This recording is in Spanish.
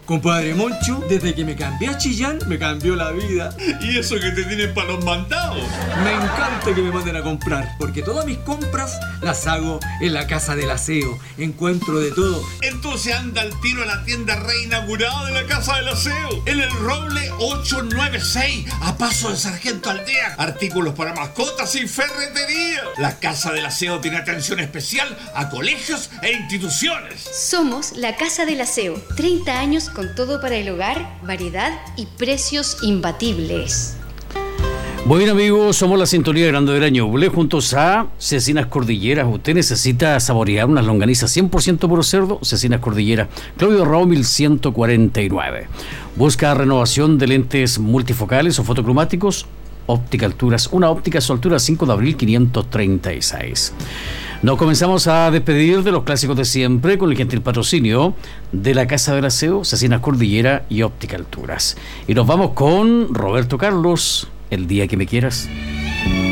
Compadre Moncho, desde que me cambié a Chillán, me cambió la vida. ¿Y eso que te tienen para los mandados? Me encanta que me manden a comprar, porque todas mis compras las hago en la Casa del Aseo. Encuentro de todo. Entonces anda al tiro a la tienda reinaugurada de la Casa del Aseo, en el Roble 896, a paso de Sargento Aldea. Artículos para mascotas y ferretería. La Casa del Aseo tiene atención especial a colegios e instituciones. Somos la Casa del Aseo. 30 años con todo para el hogar, variedad y precios imbatibles. Bueno amigos, somos la sintonía de Grande del Ñuble juntos a Cecinas Cordilleras. Usted necesita saborear unas longanizas 100% puro cerdo, Cecinas Cordilleras, Claudio Raúl 1149. Busca renovación de lentes multifocales o fotocromáticos, Óptica Alturas, una óptica a su altura 5 de abril 536. Nos comenzamos a despedir de los clásicos de siempre con el gentil patrocinio de la Casa del Aseo, Cecinas Cordillera y Óptica Alturas. Y nos vamos con Roberto Carlos, El día que me quieras.